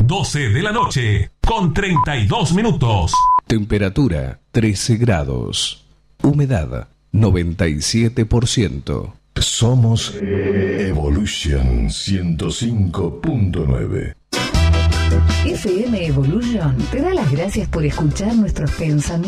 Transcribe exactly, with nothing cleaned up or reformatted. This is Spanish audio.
doce de la noche, con treinta y dos minutos. Temperatura trece grados. Humedad noventa y siete por ciento. Somos Evolution ciento cinco punto nueve. F M Evolution te da las gracias por escuchar nuestros pensamientos.